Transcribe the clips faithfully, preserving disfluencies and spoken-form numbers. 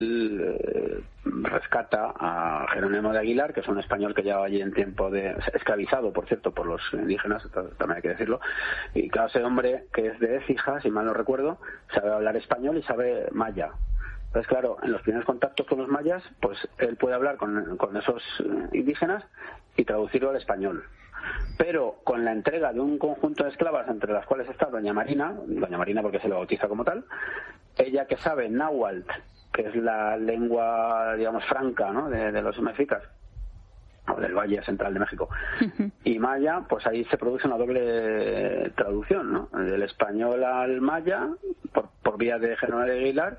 eh, rescata a Jerónimo de Aguilar, que es un español que llevaba allí en tiempo de... esclavizado, por cierto, por los indígenas, también hay que decirlo, y claro, ese hombre, que es de Écija, si mal no recuerdo, sabe hablar español y sabe maya. Entonces, claro, en los primeros contactos con los mayas, pues él puede hablar con, con esos indígenas y traducirlo al español. Pero con la entrega de un conjunto de esclavas, entre las cuales está Doña Marina, Doña Marina porque se lo bautiza como tal, ella que sabe náhuatl, que es la lengua, digamos, franca, ¿no?, de, de los mexicas, o del Valle Central de México, uh-huh. y maya, pues ahí se produce una doble traducción, ¿no?, del español al maya, por, por vía de Jerónimo de Aguilar,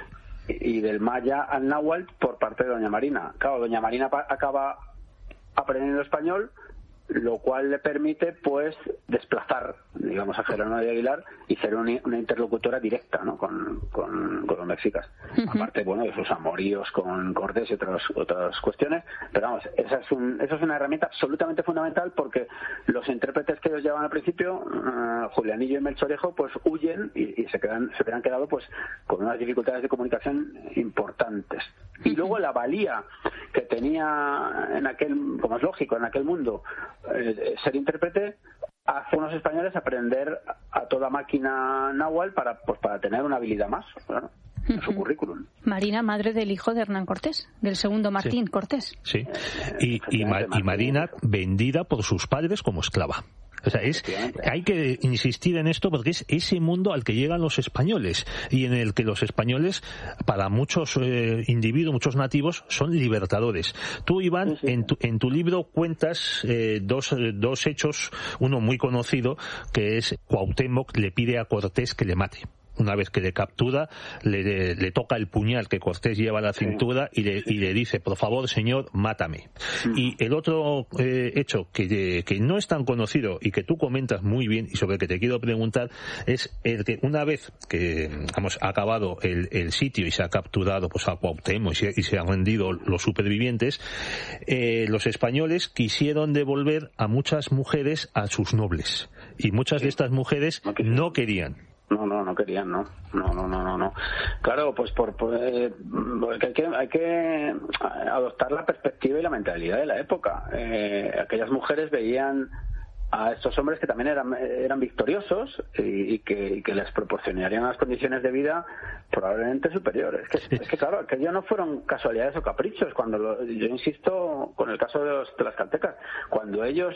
y del maya al náhuatl por parte de Doña Marina. Claro, Doña Marina pa- acaba aprendiendo español, lo cual le permite, pues, desplazar, digamos, a Jerónimo de Aguilar y ser una, una interlocutora directa, ¿no?, con, con, con los mexicas. Uh-huh. Aparte, bueno, de sus amoríos con Cortés y otras otras cuestiones, pero vamos, esa es, un, esa es una herramienta absolutamente fundamental, porque los intérpretes que ellos llevan al principio, uh, Julianillo y Melchorejo, pues huyen y, y se quedan se quedan quedado, pues, con unas dificultades de comunicación importantes. Y luego la valía que tenía en aquel, como es lógico, en aquel mundo, eh, ser intérprete, hace unos españoles aprender a toda máquina náhuatl para, pues, para tener una habilidad más, claro, en su currículum. Marina, madre del hijo de Hernán Cortés, del segundo Martín sí. Cortés. Sí, y, y, Ma- y Marina vendida por sus padres como esclava. O sea, es, hay que insistir en esto porque es ese mundo al que llegan los españoles y en el que los españoles, para muchos eh, individuos, muchos nativos, son libertadores. Tú, Iván, sí, sí. En, tu, en tu libro cuentas eh, dos, dos hechos, uno muy conocido, que es Cuauhtémoc le pide a Cortés que le mate. Una vez que le captura, le, le, le toca el puñal que Cortés lleva a la cintura y le, y le dice, por favor, señor, mátame. Y el otro eh, hecho que, que no es tan conocido y que tú comentas muy bien y sobre el que te quiero preguntar es el que una vez que hemos acabado el, el sitio y se ha capturado, pues, a Cuauhtémoc y se, y se han rendido los supervivientes, eh, los españoles quisieron devolver a muchas mujeres a sus nobles. Y muchas de estas mujeres no querían. No, no, no querían, no. No, no, no, no, no. Claro, pues por, por eh, hay que hay que adoptar la perspectiva y la mentalidad de la época. Eh, aquellas mujeres veían a estos hombres que también eran eran victoriosos y, y, que, y que les proporcionarían unas condiciones de vida probablemente superiores. Es que, es que claro, que ya no fueron casualidades o caprichos. Cuando lo, yo insisto con el caso de los tlaxcaltecas, cuando ellos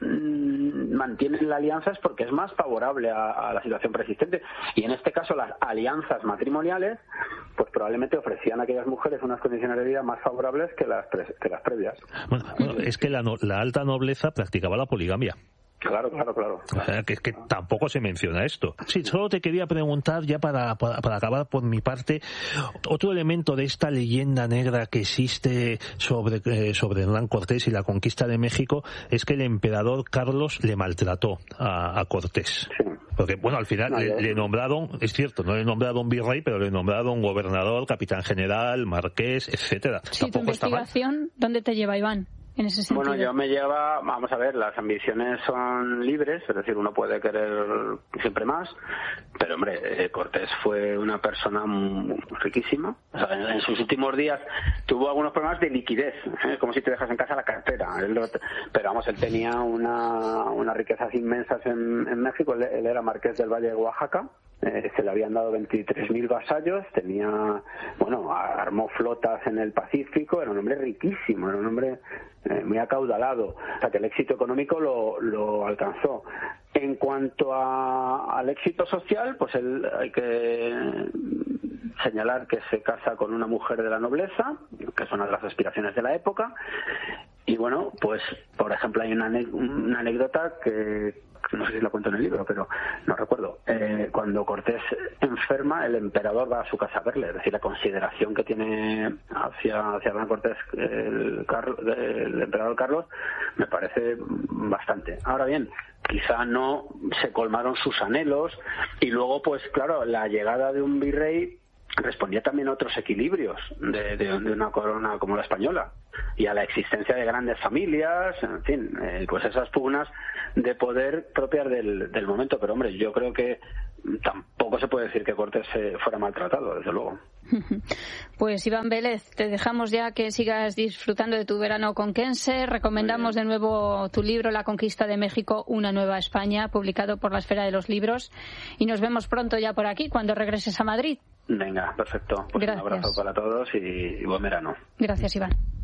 mmm, mantienen la alianza es porque es más favorable a, a la situación persistente, y en este caso las alianzas matrimoniales pues probablemente ofrecían a aquellas mujeres unas condiciones de vida más favorables que las pre, que las previas. Bueno, bueno, es que la, no, la alta nobleza practicaba la poligamia. Claro, claro, claro. O sea, que es que tampoco se menciona esto. Sí, solo te quería preguntar, ya para, para, para acabar por mi parte, otro elemento de esta leyenda negra que existe sobre, eh, sobre Hernán Cortés y la conquista de México es que el emperador Carlos le maltrató a, a Cortés. Sí. Porque, bueno, al final no, le, le nombraron, es cierto, no le nombraron virrey, pero le nombraron gobernador, capitán general, marqués, etcétera. Sí, tampoco tu investigación, ¿dónde te lleva, Iván? En ese sentido. Bueno, yo me lleva, vamos a ver, las ambiciones son libres, es decir, uno puede querer siempre más, pero hombre, eh, Cortés fue una persona muy riquísima. O sea, en, en sus últimos días tuvo algunos problemas de liquidez, ¿eh? Como si te dejas en casa la cartera. Él, pero vamos, él tenía una, unas riquezas inmensas en, en México. Él, él era marqués del Valle de Oaxaca. Eh, se le habían dado veintitrés mil vasallos, tenía, bueno, armó flotas en el Pacífico, era un hombre riquísimo, era un hombre eh, muy acaudalado, o sea que el éxito económico lo, lo alcanzó. En cuanto a, al éxito social, pues él, hay que señalar que se casa con una mujer de la nobleza, que son las aspiraciones de la época, y bueno, pues por ejemplo hay una, una anécdota que no sé si la cuento en el libro, pero no recuerdo. Eh, cuando Cortés enferma, el emperador va a su casa a verle, es decir, la consideración que tiene hacia, hacia Hernán Cortés el, Carlos, el emperador Carlos me parece bastante. Ahora bien, quizá no se colmaron sus anhelos, y luego, pues claro, la llegada de un virrey respondía también a otros equilibrios de, de, de una corona como la española y a la existencia de grandes familias, en fin, eh, pues esas pugnas de poder propias del, del momento. Pero hombre, yo creo que tampoco se puede decir que Cortés fuera maltratado, desde luego. Pues Iván Vélez, te dejamos ya que sigas disfrutando de tu verano conquense. Recomendamos de nuevo tu libro La conquista de México, una nueva España, publicado por la Esfera de los Libros, y nos vemos pronto ya por aquí cuando regreses a Madrid. Venga, perfecto. Pues Gracias. Un abrazo para todos y, y buen verano. Gracias, Iván.